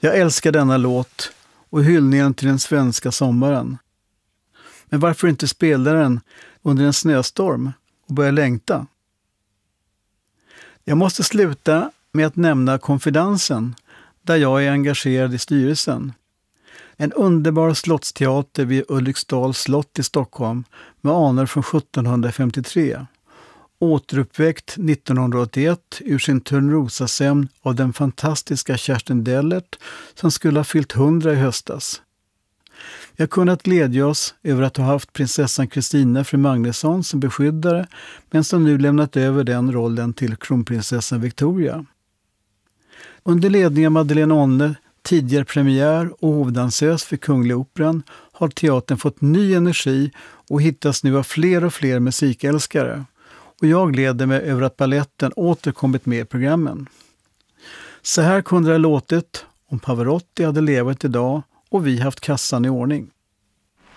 Jag älskar denna låt och hyllningen till den svenska sommaren. Men varför inte spela den under en snöstorm och börja längta? Jag måste sluta med att nämna Konfidensen, där jag är engagerad i styrelsen. En underbar slottsteater vid Ulriksdals slott i Stockholm med anor från 1753. Återuppväckt 1981 ur sin Törnrosasömn av den fantastiska Kerstin Dellert som skulle ha fyllt 100 i höstas. Vi har kunnat glädja oss över att ha haft prinsessan Kristina fru Magnusson som beskyddare, men som nu lämnat över den rollen till kronprinsessan Victoria. Under ledning av Madeleine Onne, tidigare premiär och hovdansös för Kungliga Operan, har teatern fått ny energi och hittas nu av fler och fler musikälskare. Och jag gläder mig över att balletten återkommit med i programmen. Så här kunde det ha låtit om Pavarotti hade levat idag och vi haft kassan i ordning.